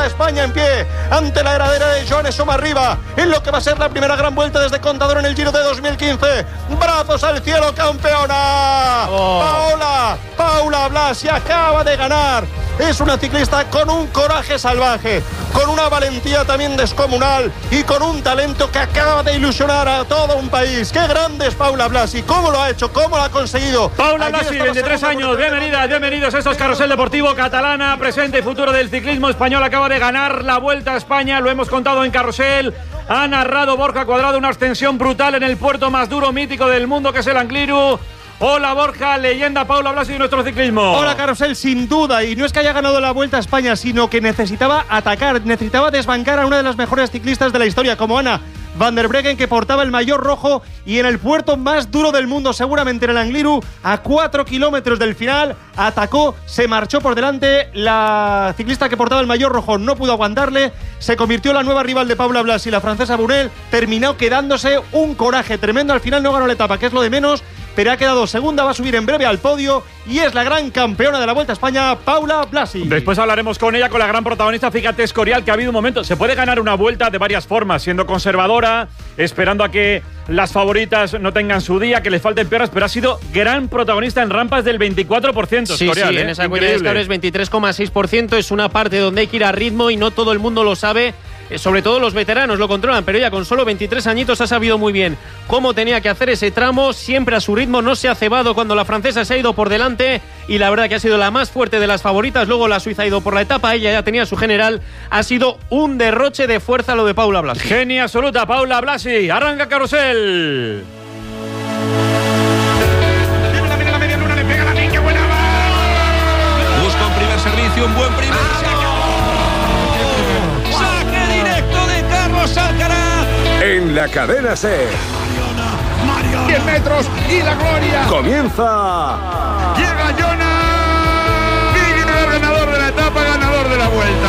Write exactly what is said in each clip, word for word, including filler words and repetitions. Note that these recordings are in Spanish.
está España en pie ante la heredera de Joan Somarriba en lo que va a ser la primera gran vuelta desde Contador en el Giro de dos mil quince. Brazos al cielo, campeona. Oh. Paula, Paula Blasi acaba de ganar. Es una ciclista con un coraje salvaje, con una valentía también descomunal y con un talento que acaba de ilusionar a todo un país. ¡Qué grande es Paula Blasi! ¿Cómo lo ha hecho? ¿Cómo lo ha conseguido? Paula Blasi, veintitrés años, bienvenida, bienvenidos a estos Carrusel Deportivo Catalana, presente y futuro del ciclismo español. Acaba de ganar la Vuelta a España, lo hemos contado en Carrusel. Ha narrado Borja Cuadrado una ascensión brutal en el puerto más duro, mítico del mundo, que es el Angliru. Hola Borja, leyenda Paula Blasi de nuestro ciclismo. Hola Carrusel, sin duda, y no es que haya ganado la Vuelta a España, sino que necesitaba atacar, necesitaba desbancar a una de las mejores ciclistas de la historia, como Anna van der Breggen, que portaba el maillot rojo y en el puerto más duro del mundo, seguramente en el Angliru, a cuatro kilómetros del final, atacó, se marchó por delante. La ciclista que portaba el maillot rojo no pudo aguantarle, se convirtió en la nueva rival de Paula Blasi, la francesa Bunel, terminó quedándose un coraje tremendo. Al final no ganó la etapa, que es lo de menos, pero ha quedado segunda, va a subir en breve al podio y es la gran campeona de la Vuelta a España, Paula Blasi. Después hablaremos con ella, con la gran protagonista. Fíjate, Escorial, que ha habido un momento, se puede ganar una vuelta de varias formas, siendo conservadora, esperando a que las favoritas no tengan su día, que les falten piernas, pero ha sido gran protagonista en rampas del veinticuatro por ciento. Escorial, sí, sí, ¿eh? En esa cuenta de escabres veintitrés coma seis por ciento, es una parte donde hay que ir a ritmo y no todo el mundo lo sabe. Sobre todo los veteranos lo controlan, pero ella con solo veintitrés añitos ha sabido muy bien cómo tenía que hacer ese tramo, siempre a su ritmo, no se ha cebado cuando la francesa se ha ido por delante y la verdad que ha sido la más fuerte de las favoritas. Luego la suiza ha ido por la etapa, ella ya tenía su general, ha sido un derroche de fuerza lo de Paula Blasi. Genia absoluta, Paula Blasi, arranca Carrusel. Mira, mira la media luna, le pega la niña, buena va. Busca un primer servicio, un buen primer servicio. Alcaraz en la cadena SER. diez metros y la gloria. Comienza. Llega Jonas. Miguel, ganador de la etapa, ganador de la vuelta.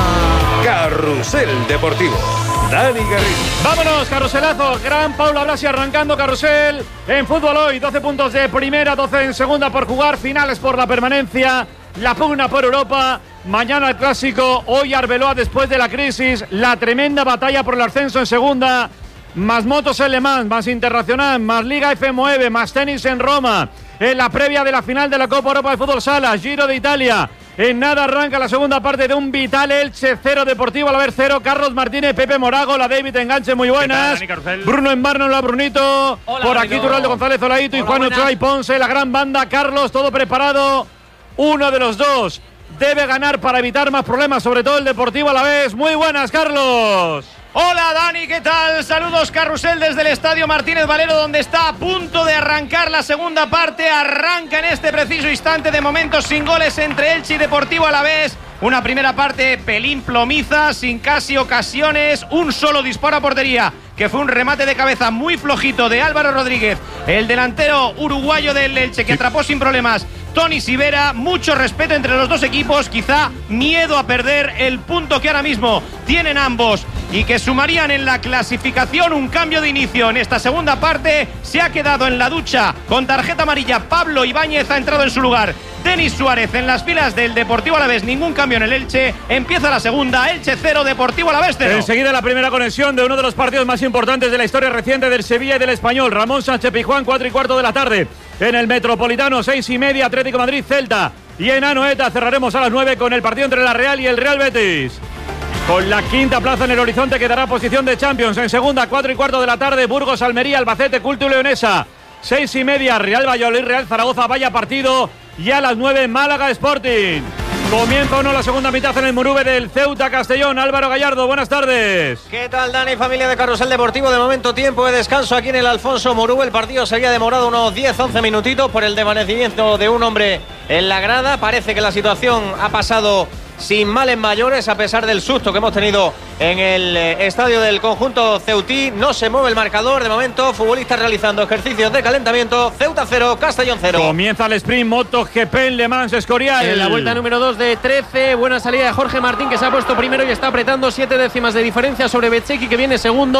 Carrusel Deportivo. Dani Garrido. Vámonos, carruselazo. Gran Paula Blasi arrancando Carrusel en fútbol hoy. doce puntos de primera, doce en segunda por jugar. Finales por la permanencia. La pugna por Europa. Mañana el clásico, hoy Arbeloa después de la crisis, la tremenda batalla por el ascenso en segunda, más motos en Le Mans, más internacional, más Liga F nueve, más tenis en Roma, en la previa de la final de la Copa Europa de Fútbol Sala, Giro de Italia. En nada arranca la segunda parte de un vital Elche cero, Deportivo Alavés cero, Carlos Martínez, Pepe Morago, la David Enganche, muy buenas. Bruno Embarno, hola Brunito. Hola, por aquí Turraldo González Olaito y Juan Ochoa y Ponce, la gran banda, Carlos, todo preparado. Uno de los dos debe ganar para evitar más problemas, sobre todo el Deportivo Alavés. Muy buenas, Carlos. Hola Dani, ¿qué tal? Saludos Carrusel desde el Estadio Martínez Valero, donde está a punto de arrancar la segunda parte. Arranca en este preciso instante, de momento sin goles entre Elche y Deportivo Alavés. Una primera parte pelín plomiza, sin casi ocasiones, un solo disparo a portería, que fue un remate de cabeza muy flojito de Álvaro Rodríguez, el delantero uruguayo del Elche, que atrapó sin problemas Tony Sivera. Mucho respeto entre los dos equipos, quizá miedo a perder el punto que ahora mismo tienen ambos y que sumarían en la clasificación. Un cambio de inicio en esta segunda parte, se ha quedado en la ducha con tarjeta amarilla Pablo Ibáñez, ha entrado en su lugar Denis Suárez en las filas del Deportivo Alavés. Ningún cambio en el Elche, empieza la segunda, Elche cero, Deportivo Alavés cero. Enseguida la primera conexión de uno de los partidos más importantes de la historia reciente del Sevilla y del Español. Ramón Sánchez Pizjuán, cuatro y cuarto de la tarde en el Metropolitano, seis y media, Atlético Madrid Celta, y en Anoeta cerraremos a las nueve con el partido entre la Real y el Real Betis. Con la quinta plaza en el horizonte quedará posición de Champions. En segunda, cuatro y cuarto de la tarde, Burgos, Almería, Albacete, Culto y Leonesa. Seis y media, Real Valladolid, Real Zaragoza, vaya partido. Y a las nueve, Málaga Sporting. Comienza o no la segunda mitad en el Murube del Ceuta Castellón. Álvaro Gallardo, buenas tardes. ¿Qué tal, Dani, familia de Carrusel Deportivo? De momento tiempo de descanso aquí en el Alfonso Murube. El partido se había demorado unos diez once minutitos por el desvanecimiento de un hombre en la grada. Parece que la situación ha pasado sin males mayores, a pesar del susto que hemos tenido en el estadio del conjunto ceutí. No se mueve el marcador de momento, futbolistas realizando ejercicios de calentamiento. Ceuta cero, Castellón cero. Comienza el sprint MotoGP en Le Mans, Escorial. En la vuelta número dos de trece, buena salida de Jorge Martín, que se ha puesto primero y está apretando siete décimas de diferencia sobre Bececchi, que viene segundo.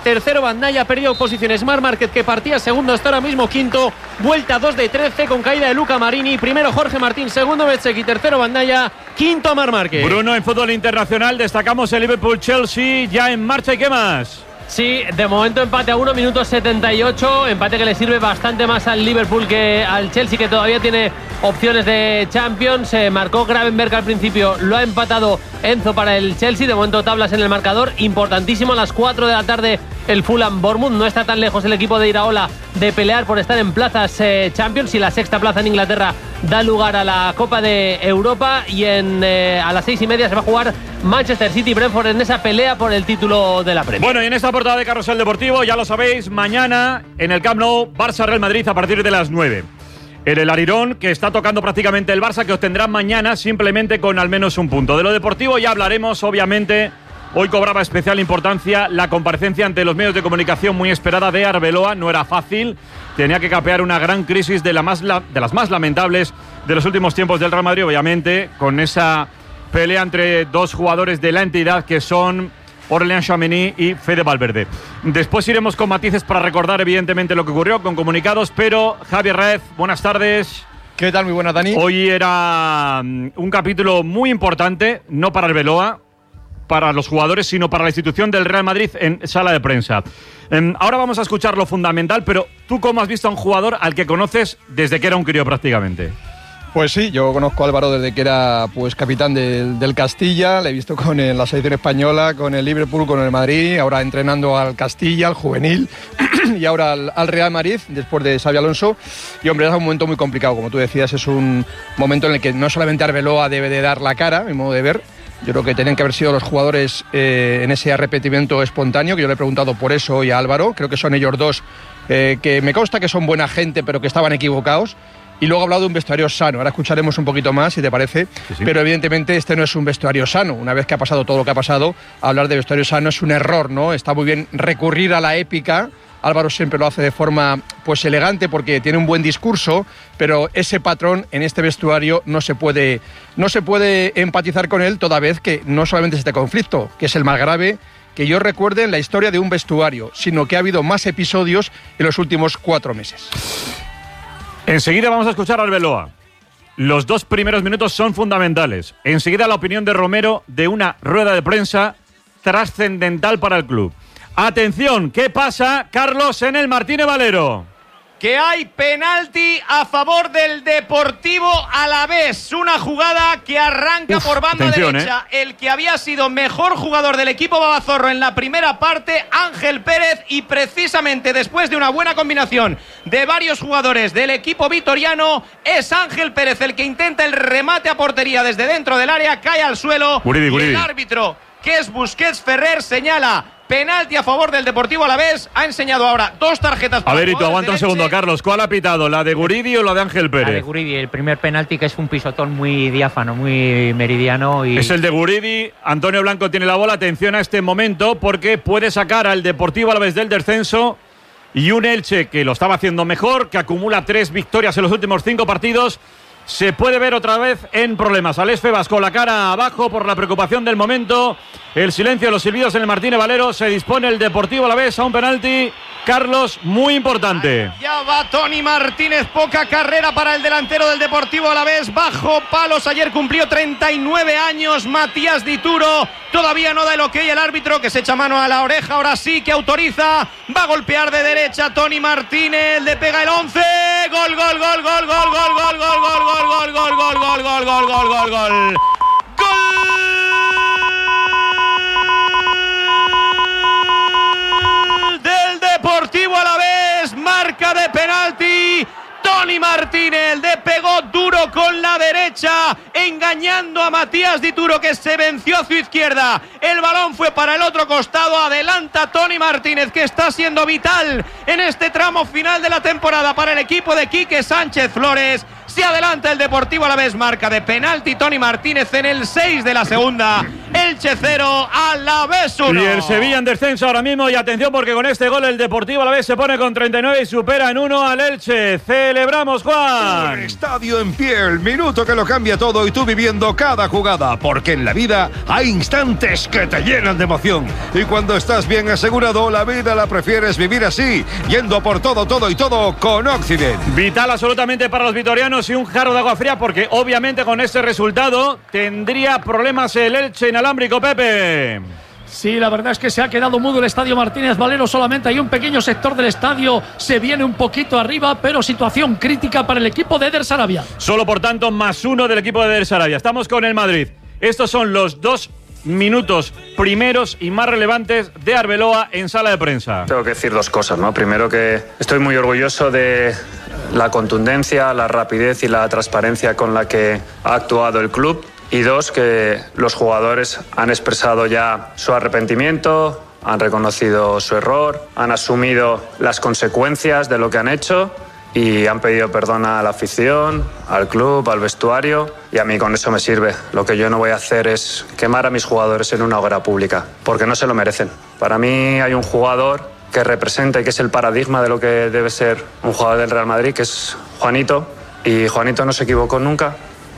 Tercero Bandaya, ha perdido posiciones Marc Márquez, que partía segundo hasta ahora mismo quinto. Vuelta dos de trece con caída de Luca Marini. Primero Jorge Martín, segundo Bezzecchi, tercero Bandaya, quinto Marc Márquez. Bruno, en fútbol internacional destacamos el Liverpool-Chelsea ya en marcha. ¿Y qué más? Sí, de momento empate a uno, minuto setenta y ocho. Empate que le sirve bastante más al Liverpool que al Chelsea, que todavía tiene opciones de Champions. Se marcó Gravenberg al principio, lo ha empatado Enzo para el Chelsea. De momento tablas en el marcador. Importantísimo, a las cuatro de la tarde el Fulham Bournemouth. No está tan lejos el equipo de Iraola de pelear por estar en plazas eh, Champions, y la sexta plaza en Inglaterra da lugar a la Copa de Europa. Y en, eh, a las seis y media se va a jugar Manchester City Brentford en esa pelea por el título de la Premier. Bueno, y en esta portada de Carrusel Deportivo, ya lo sabéis, mañana en el Camp Nou, Barça-Real Madrid a partir de las nueve. En el Arirón, que está tocando prácticamente el Barça, que obtendrá mañana simplemente con al menos un punto. De lo deportivo ya hablaremos, obviamente. Hoy cobraba especial importancia la comparecencia ante los medios de comunicación muy esperada de Arbeloa. No era fácil, tenía que capear una gran crisis de, la más la, de las más lamentables de los últimos tiempos del Real Madrid, obviamente, con esa pelea entre dos jugadores de la entidad que son Aurélien Tchouaméni y Fede Valverde. Después iremos con matices para recordar evidentemente lo que ocurrió, con comunicados, pero Javier Raez, buenas tardes. ¿Qué tal? Muy buenas, Dani. Hoy era un capítulo muy importante, no para Arbeloa, para los jugadores, sino para la institución del Real Madrid en sala de prensa. Eh, ahora vamos a escuchar lo fundamental, pero ¿tú cómo has visto a un jugador al que conoces desde que era un crío prácticamente? Pues sí, yo conozco a Álvaro desde que era pues capitán del, del Castilla, le he visto con el, la selección española, con el Liverpool, con el Madrid, ahora entrenando al Castilla, al juvenil y ahora al, al Real Madrid, después de Xabi Alonso. Y hombre, es un momento muy complicado, como tú decías, es un momento en el que no solamente Arbeloa debe de dar la cara, a mi modo de ver. Yo creo que tienen que haber sido los jugadores eh, en ese arrepentimiento espontáneo, que yo le he preguntado por eso hoy a Álvaro. Creo que son ellos dos, eh, que me consta que son buena gente, pero que estaban equivocados. Y luego ha hablado de un vestuario sano. Ahora escucharemos un poquito más, si te parece. Sí, sí. Pero evidentemente este no es un vestuario sano. Una vez que ha pasado todo lo que ha pasado, hablar de vestuario sano es un error, ¿no? Está muy bien recurrir a la épica. Álvaro siempre lo hace de forma pues elegante porque tiene un buen discurso, pero ese patrón en este vestuario no se puede, no se puede empatizar con él, toda vez que no solamente es este conflicto, que es el más grave que yo recuerde en la historia de un vestuario, sino que ha habido más episodios en los últimos cuatro meses. Enseguida vamos a escuchar a Arbeloa. Los dos primeros minutos son fundamentales. Enseguida la opinión de Romero de una rueda de prensa trascendental para el club. Atención, ¿qué pasa, Carlos, en el Martínez Valero? Que hay penalti a favor del Deportivo Alavés. Una jugada que arranca Uf, por banda derecha. Eh. El que había sido mejor jugador del equipo babazorro en la primera parte, Ángel Pérez, y precisamente después de una buena combinación de varios jugadores del equipo vitoriano, es Ángel Pérez el que intenta el remate a portería desde dentro del área, cae al suelo. Guridi, y Guridi. El árbitro, que es Busquets Ferrer, señala penalti a favor del Deportivo Alavés. Ha enseñado ahora dos tarjetas. A ver, y tú aguanta un segundo, Carlos. ¿Cuál ha pitado? ¿La de Guridi o la de Ángel Pérez? La de Guridi, el primer penalti, que es un pisotón muy diáfano, muy meridiano. Y... es el de Guridi. Antonio Blanco tiene la bola. Atención a este momento, porque puede sacar al Deportivo Alavés del descenso. Y un Elche que lo estaba haciendo mejor, que acumula tres victorias en los últimos cinco partidos, se puede ver otra vez en problemas. Alex Febas con la cara abajo por la preocupación del momento. El silencio de los silbidos en el Martínez Valero. Se dispone el Deportivo Alavés a un penalti, Carlos, muy importante. Ya va Tony Martínez, poca carrera para el delantero del Deportivo Alavés. Bajo palos, ayer cumplió treinta y nueve años. Matías Dituro todavía no da el ok el árbitro, que se echa mano a la oreja. Ahora sí que autoriza. Va a golpear de derecha Tony Martínez. Le pega el once. Gol, gol, gol, gol, gol, gol, gol, gol, gol, gol, gol, gol, gol, gol, gol, gol, gol, gol, gol, gol. Del Deportivo Alavés, marca de penalti. Tony Martínez le pegó duro con la derecha, engañando a Matías Dituro, que se venció a su izquierda. El balón fue para el otro costado. Adelanta Tony Martínez, que está siendo vital en este tramo final de la temporada para el equipo de Quique Sánchez Flores. Se adelanta el Deportivo Alavés, marca de penalti Toni Martínez en el seis de la segunda. Elche cero, Alavés uno. Y el Sevilla en descenso ahora mismo. Y atención, porque con este gol el Deportivo Alavés se pone con treinta y nueve y supera en uno al Elche. Celebramos, Juan. Un estadio en pie, el minuto que lo cambia todo y tú viviendo cada jugada. Porque en la vida hay instantes que te llenan de emoción. Y cuando estás bien asegurado, la vida la prefieres vivir así, yendo por todo, todo y todo con Occident. Vital absolutamente para los vitorianos y un jarro de agua fría, porque obviamente con este resultado tendría problemas el Elche inalámbrico, Pepe. Sí, la verdad es que se ha quedado mudo el estadio Martínez Valero. Solamente hay un pequeño sector del estadio, se viene un poquito arriba, pero situación crítica para el equipo de Eder Sarabia. Solo, por tanto, más uno del equipo de Eder Sarabia. Estamos con el Madrid. Estos son los dos minutos primeros y más relevantes de Arbeloa en sala de prensa. Tengo que decir dos cosas, ¿no? Primero, que estoy muy orgulloso de la contundencia, la rapidez y la transparencia con la que ha actuado el club. Y dos, que los jugadores han expresado ya su arrepentimiento, han reconocido su error, han asumido las consecuencias de lo que han hecho y han pedido perdón a la afición, al club, al vestuario, y a mí con eso me sirve. Lo que yo no voy a hacer es quemar a mis jugadores en una hoguera pública, porque no se lo merecen. Para mí hay un jugador que representa y que es el paradigma de lo que debe ser un jugador del Real Madrid, que es Juanito, y Juanito no se equivocó nunca.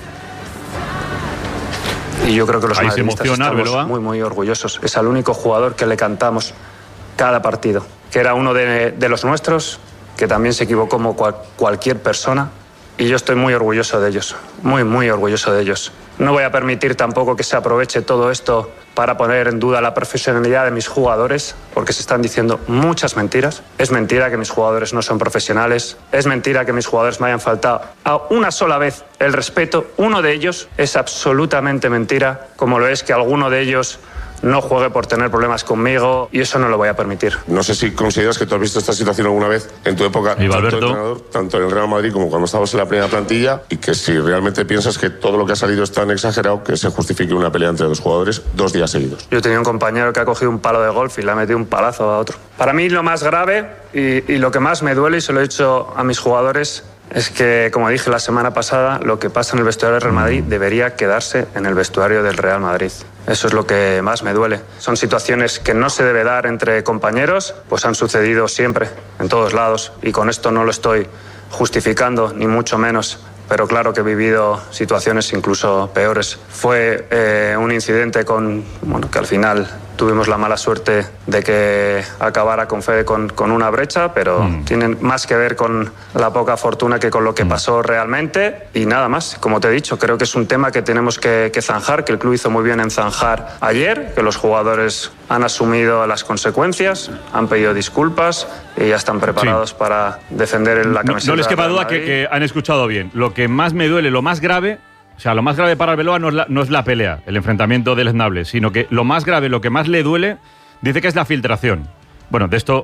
Y yo creo que los Ahí madridistas se emociona, estamos Arbeloa. muy, muy orgullosos. Es al único jugador que le cantamos cada partido, que era uno de, de los nuestros, que también se equivocó como cual, cualquier persona. Y yo estoy muy orgulloso de ellos, muy, muy orgulloso de ellos. No voy a permitir tampoco que se aproveche todo esto para poner en duda la profesionalidad de mis jugadores, porque se están diciendo muchas mentiras. Es mentira que mis jugadores no son profesionales, es mentira que mis jugadores me hayan faltado a una sola vez el respeto. Uno de ellos es absolutamente mentira, como lo es que alguno de ellos no juegue por tener problemas conmigo, y eso no lo voy a permitir. No sé si consideras que tú has visto esta situación alguna vez en tu época, tanto, entrenador, tanto en el Real Madrid como cuando estabas en la primera plantilla, y que si realmente piensas que todo lo que ha salido es tan exagerado que se justifique una pelea entre dos jugadores dos días seguidos. Yo tenía un compañero que ha cogido un palo de golf y le ha metido un palazo a otro. Para mí lo más grave y, y lo que más me duele, y se lo he dicho a mis jugadores, es que, como dije la semana pasada, lo que pasa en el vestuario del Real Madrid debería quedarse en el vestuario del Real Madrid. Eso es lo que más me duele. Son situaciones que no se debe dar entre compañeros, pues han sucedido siempre, en todos lados, y con esto no lo estoy justificando, ni mucho menos. Pero claro que he vivido situaciones incluso peores. Fue eh, un incidente con, bueno, que al final tuvimos la mala suerte de que acabara con Fede con, con una brecha, pero mm. tienen más que ver con la poca fortuna que con lo que mm. pasó realmente, y nada más. Como te he dicho, creo que es un tema que tenemos que, que zanjar, que el club hizo muy bien en zanjar ayer, que los jugadores han asumido las consecuencias, han pedido disculpas y ya están preparados sí. para defender la camiseta. No, no les quepa duda que, que han escuchado bien. Lo que más me duele, lo más grave, o sea, lo más grave para Arbeloa no es la, no es la pelea, el enfrentamiento del Esnable, sino que lo más grave, lo que más le duele, dice que es la filtración. Bueno, de esto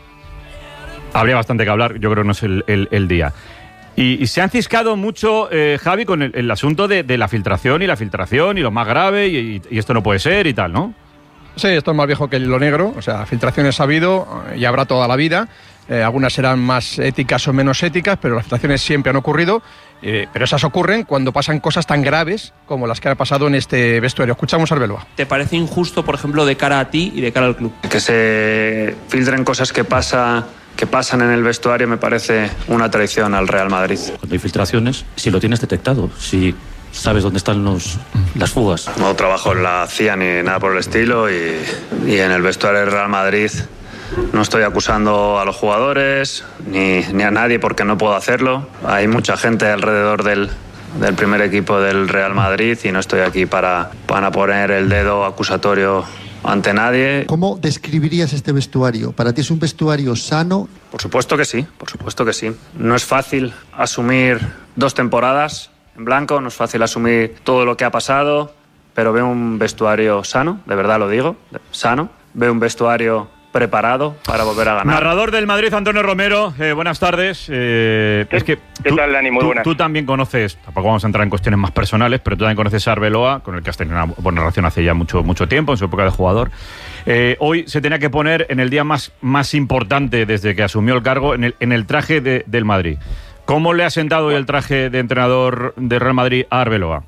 habría bastante que hablar, yo creo que no es el, el, el día. Y, y se han ciscado mucho, eh, Javi, con el, el asunto de, de la filtración y la filtración y lo más grave y, y esto no puede ser y tal, ¿no? Sí, esto es más viejo que lo negro, o sea, filtraciones ha habido y habrá toda la vida. Eh, algunas serán más éticas o menos éticas, pero las filtraciones siempre han ocurrido, eh, pero esas ocurren cuando pasan cosas tan graves como las que han pasado en este vestuario. Escuchamos a Arbeloa. ¿Te parece injusto, por ejemplo, de cara a ti y de cara al club? Que se filtren cosas que, pasa, que pasan en el vestuario me parece una traición al Real Madrid. Cuando hay filtraciones, si lo tienes detectado, si sabes dónde están los, las fugas. No trabajo en la C I A ni nada por el estilo, y, y en el vestuario del Real Madrid no estoy acusando a los jugadores ni, ni a nadie, porque no puedo hacerlo. Hay mucha gente alrededor del, del primer equipo del Real Madrid y no estoy aquí para, para poner el dedo acusatorio ante nadie. ¿Cómo describirías este vestuario? ¿Para ti es un vestuario sano? Por supuesto que sí, por supuesto que sí. No es fácil asumir dos temporadas en blanco, no es fácil asumir todo lo que ha pasado, pero veo un vestuario sano, de verdad lo digo, sano. Veo un vestuario preparado para volver a ganar. Narrador del Madrid, Antonio Romero, eh, buenas tardes. Eh, ¿Qué, es que ¿qué tú, tal, Dani? Muy tú, buenas. Tú también conoces, tampoco vamos a entrar en cuestiones más personales, pero tú también conoces a Arbeloa, con el que has tenido una buena relación hace ya mucho, mucho tiempo, en su época de jugador. Eh, hoy se tenía que poner en el día más, más importante desde que asumió el cargo, en el, en el traje de, del Madrid. ¿Cómo le ha sentado hoy el traje de entrenador de Real Madrid a Arbeloa?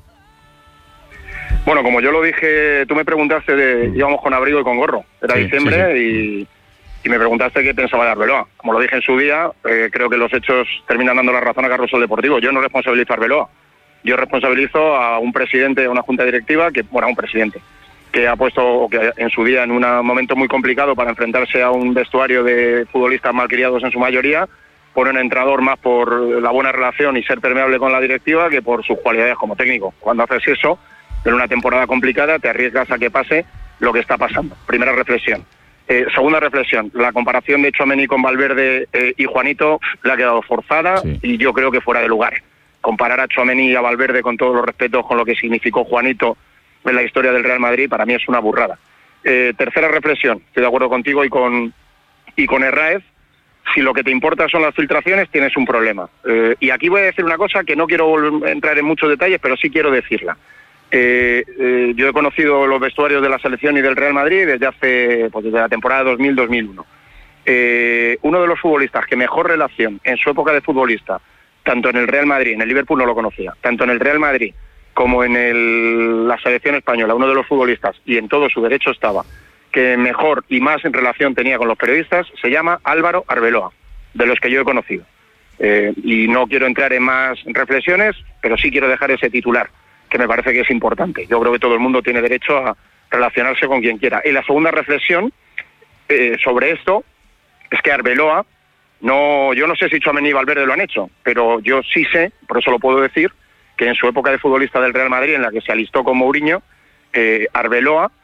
Bueno, como yo lo dije, tú me preguntaste de íbamos con abrigo y con gorro. Era Sí, diciembre sí, Y, y me preguntaste qué pensaba de Arbeloa. Como lo dije en su día, eh, creo que los hechos terminan dando la razón a Carrusel Deportivo. Yo no responsabilizo a Arbeloa. Yo responsabilizo a un presidente, a una junta directiva, que bueno, a un presidente, que ha puesto que en su día en un momento muy complicado para enfrentarse a un vestuario de futbolistas malcriados en su mayoría, pone un entrenador más por la buena relación y ser permeable con la directiva que por sus cualidades como técnico. Cuando haces eso, en una temporada complicada, te arriesgas a que pase lo que está pasando. Primera reflexión. Eh, segunda reflexión, la comparación de Tchouaméni con Valverde eh, y Juanito le ha quedado forzada sí. y yo creo que fuera de lugar. Comparar a Tchouaméni y a Valverde, con todos los respetos, con lo que significó Juanito en la historia del Real Madrid, para mí es una burrada. Eh, tercera reflexión, estoy de acuerdo contigo y con, y con Herráez. Si lo que te importa son las filtraciones, tienes un problema. Eh, y aquí voy a decir una cosa que no quiero entrar en muchos detalles, pero sí quiero decirla. Eh, eh, yo he conocido los vestuarios de la selección y del Real Madrid desde hace, pues desde la temporada dos mil dos mil uno. Eh, uno de los futbolistas que mejor relación en su época de futbolista, tanto en el Real Madrid, en el Liverpool no lo conocía, tanto en el Real Madrid como en el, la selección española, uno de los futbolistas, y en todo su derecho estaba, que mejor y más en relación tenía con los periodistas, se llama Álvaro Arbeloa, de los que yo he conocido. Eh, y no quiero entrar en más reflexiones, pero sí quiero dejar ese titular, que me parece que es importante. Yo creo que todo el mundo tiene derecho a relacionarse con quien quiera. Y la segunda reflexión eh, sobre esto es que Arbeloa, no, yo no sé si Tchouaméni y Valverde lo han hecho, pero yo sí sé, por eso lo puedo decir, que en su época de futbolista del Real Madrid, en la que se alistó con Mourinho, eh, Arbeloa,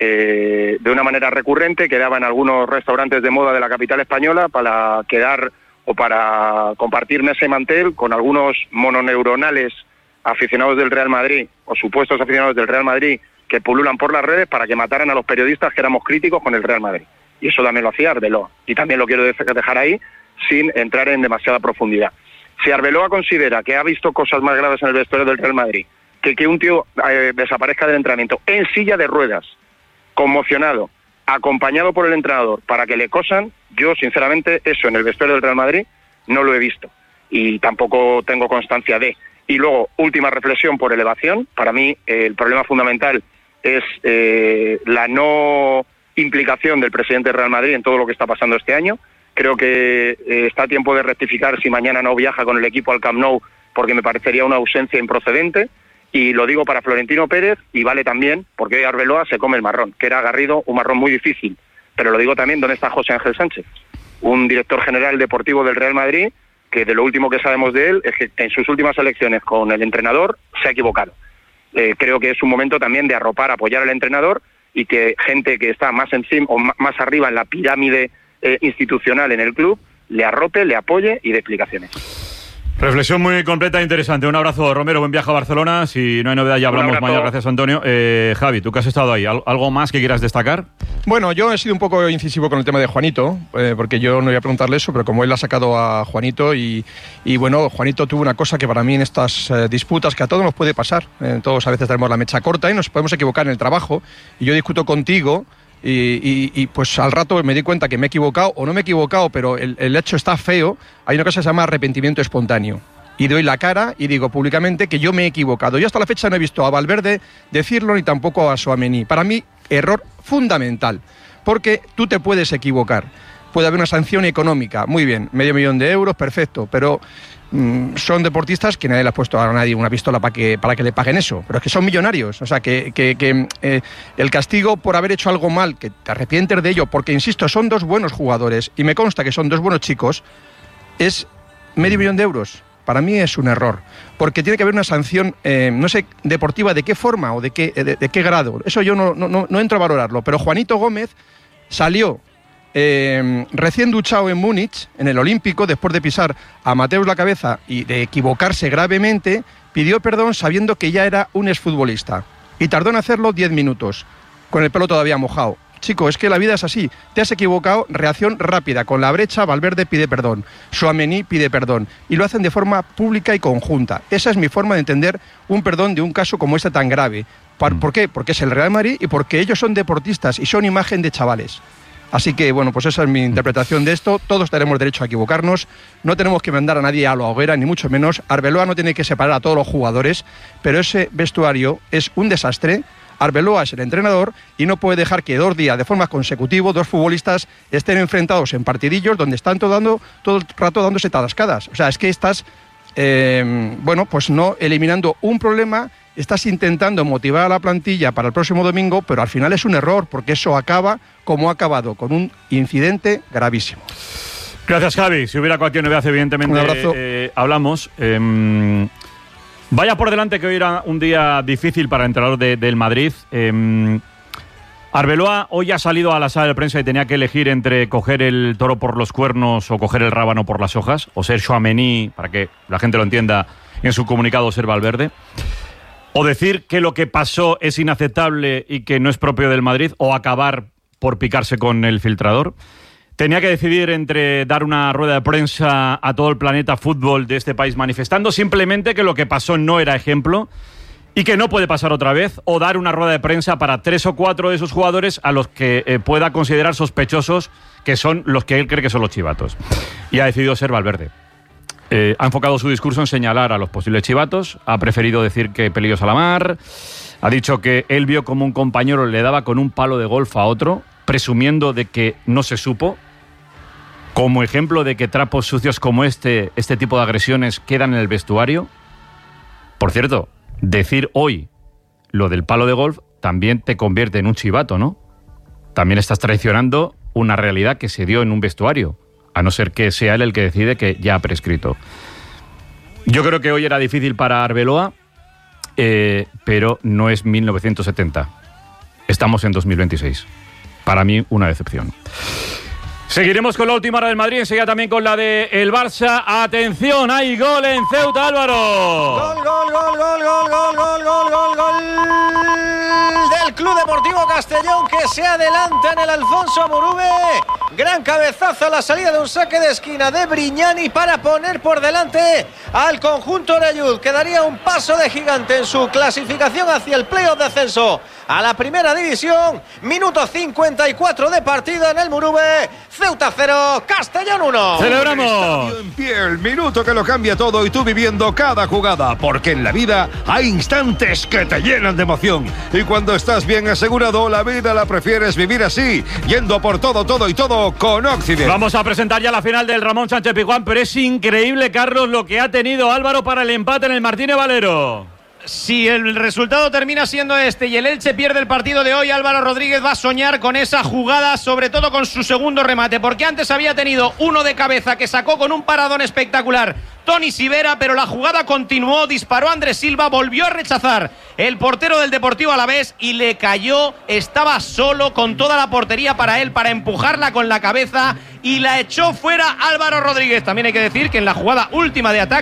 eh, de una manera recurrente, quedaba en algunos restaurantes de moda de la capital española para quedar o para compartir mesa y mantel con algunos mononeuronales aficionados del Real Madrid, o supuestos aficionados del Real Madrid, que pululan por las redes para que mataran a los periodistas que éramos críticos con el Real Madrid. Y eso también lo hacía Arbeloa. Y también lo quiero dejar ahí, sin entrar en demasiada profundidad. Si Arbeloa considera que ha visto cosas más graves en el vestuario del Real Madrid, que que un tío eh, desaparezca del entrenamiento en silla de ruedas, conmocionado, acompañado por el entrenador, para que le cosan, yo sinceramente eso en el vestuario del Real Madrid no lo he visto. Y tampoco tengo constancia de... Y luego, última reflexión por elevación. Para mí, eh, el problema fundamental es eh, la no implicación del presidente del Real Madrid en todo lo que está pasando este año. Creo que eh, está a tiempo de rectificar si mañana no viaja con el equipo al Camp Nou, porque me parecería una ausencia improcedente. Y lo digo para Florentino Pérez, y vale también porque hoy Arbeloa se come el marrón, que era Garrido, un marrón muy difícil. Pero lo digo también, ¿dónde está José Ángel Sánchez? Un director general deportivo del Real Madrid, que de lo último que sabemos de él es que en sus últimas elecciones con el entrenador se ha equivocado. Eh, creo que es un momento también de arropar, apoyar al entrenador, y que gente que está más encima o más arriba en la pirámide eh, institucional en el club le arrope, le apoye y dé explicaciones. Reflexión muy completa e interesante. Un abrazo, Romero. Buen viaje a Barcelona. Si no hay novedad, ya hablamos mañana. Gracias, Antonio. Eh, Javi, tú que has estado ahí, ¿algo más que quieras destacar? Bueno, yo he sido un poco incisivo con el tema de Juanito, eh, porque yo no iba a preguntarle eso, pero como él ha sacado a Juanito, y, y bueno, Juanito tuvo una cosa que para mí en estas eh, disputas, que a todos nos puede pasar, eh, todos a veces tenemos la mecha corta y nos podemos equivocar en el trabajo, y yo discuto contigo. Y, y, y pues al rato me di cuenta que me he equivocado, o no me he equivocado, pero el, el hecho está feo. Hay una cosa que se llama arrepentimiento espontáneo. Y doy la cara y digo públicamente que yo me he equivocado. Yo hasta la fecha no he visto a Valverde decirlo, ni tampoco a Tchouaméni. Para mí, error fundamental, porque tú te puedes equivocar. Puede haber una sanción económica, muy bien, medio millón de euros, perfecto, pero mmm, son deportistas que nadie le ha puesto a nadie una pistola para que, para que le paguen eso, pero es que son millonarios, o sea, que, que, que eh, el castigo por haber hecho algo mal, que te arrepientes de ello, porque insisto, son dos buenos jugadores, y me consta que son dos buenos chicos, es medio millón de euros. Para mí es un error, porque tiene que haber una sanción, eh, no sé, deportiva, de qué forma o de qué, de, de qué grado, eso yo no, no, no entro a valorarlo, pero Juanito Gómez salió Eh, recién duchado en Múnich, en el Olímpico, después de pisar a Mateus la cabeza y de equivocarse gravemente, pidió perdón sabiendo que ya era un exfutbolista, y tardó en hacerlo diez minutos, con el pelo todavía mojado. Chico, es que la vida es así, te has equivocado, reacción rápida, con la brecha. Valverde pide perdón, Tchouaméni pide perdón, y lo hacen de forma pública y conjunta. Esa es mi forma de entender un perdón de un caso como este tan grave. ¿Por qué? Porque es el Real Madrid y porque ellos son deportistas y son imagen de chavales. Así que, bueno, pues esa es mi interpretación de esto. Todos tenemos derecho a equivocarnos. No tenemos que mandar a nadie a la hoguera, ni mucho menos. Arbeloa no tiene que separar a todos los jugadores, pero ese vestuario es un desastre. Arbeloa es el entrenador y no puede dejar que dos días de forma consecutiva dos futbolistas estén enfrentados en partidillos donde están todo, dando, todo el rato dándose tarascadas. O sea, es que estás, eh, bueno, pues no eliminando un problema, estás intentando motivar a la plantilla para el próximo domingo, pero al final es un error, porque eso acaba como ha acabado, con un incidente gravísimo. Gracias, Javi. Si hubiera cualquier novedad, evidentemente, un abrazo. Eh, hablamos. Eh, Vaya por delante que hoy era un día difícil para el entrenador de, del Madrid. Eh, Arbeloa hoy ha salido a la sala de prensa y tenía que elegir entre coger el toro por los cuernos o coger el rábano por las hojas, o ser Tchouaméni, para que la gente lo entienda, en su comunicado ser Valverde, o decir que lo que pasó es inaceptable y que no es propio del Madrid, o acabar por picarse con el filtrador. Tenía que decidir entre dar una rueda de prensa a todo el planeta fútbol de este país manifestando simplemente que lo que pasó no era ejemplo y que no puede pasar otra vez, o dar una rueda de prensa para tres o cuatro de esos jugadores a los que eh, pueda considerar sospechosos, que son los que él cree que son los chivatos. Y ha decidido ser Valverde. Eh, ha enfocado su discurso en señalar a los posibles chivatos, ha preferido decir que pelillos a la mar, ha dicho que él vio como un compañero le daba con un palo de golf a otro, presumiendo de que no se supo, como ejemplo de que trapos sucios como este, este tipo de agresiones quedan en el vestuario. Por cierto, decir hoy lo del palo de golf también te convierte en un chivato, ¿no? También estás traicionando una realidad que se dio en un vestuario, a no ser que sea él el que decide que ya ha prescrito. Yo creo que hoy era difícil para Arbeloa, eh, pero no es mil novecientos setenta. Estamos en dos mil veintiséis. Para mí, una decepción. Seguiremos con la última hora del Madrid, enseguida también con la de el Barça. ¡Atención! ¡Hay gol en Ceuta, Álvaro! ¡Gol, gol, gol, gol, gol, gol, gol, gol, gol, gol! Del Club Deportivo Castellón, que se adelanta en el Alfonso Amurube. Gran cabezazo a la salida de un saque de esquina de Brignani para poner por delante al conjunto Orellut, que daría un paso de gigante en su clasificación hacia el playoff de ascenso a la primera división. Minuto cincuenta y cuatro de partido en el Murube. Ceuta cero, Castellón uno. ¡Celebramos! Estadio en pie, el minuto que lo cambia todo y tú viviendo cada jugada, porque en la vida hay instantes que te llenan de emoción. Y cuando estás bien asegurado, la vida la prefieres vivir así, yendo por todo, todo y todo con Occident. Vamos a presentar ya la final del Ramón Sánchez Pizjuán, pero es increíble, Carlos, lo que ha tenido Álvaro para el empate en el Martínez Valero. Si el resultado termina siendo este y el Elche pierde el partido de hoy, Álvaro Rodríguez va a soñar con esa jugada, sobre todo con su segundo remate, porque antes había tenido uno de cabeza que sacó con un paradón espectacular Toni Sivera, pero la jugada continuó, disparó Andrés Silva, volvió a rechazar el portero del Deportivo Alavés y le cayó, estaba solo con toda la portería para él, para empujarla con la cabeza y la echó fuera Álvaro Rodríguez. También hay que decir que en la jugada última de ataque